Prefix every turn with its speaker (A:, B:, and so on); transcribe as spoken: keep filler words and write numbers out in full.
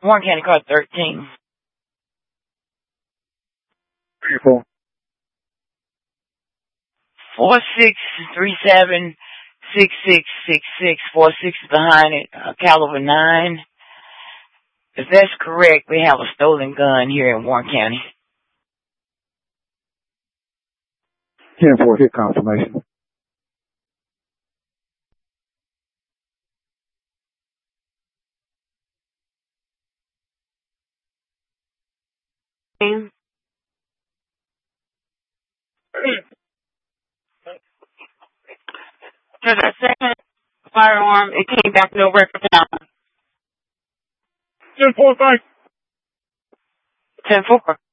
A: Warren County card thirteen.
B: Three four.
A: Four six three seven six six six six. Four six is behind it. Uh, caliber nine. If that's correct, we have a stolen gun here in Warren County.
B: ten four, hit confirmation.
C: For the second firearm, it came back no record found.
B: ten four, thanks.
A: ten four.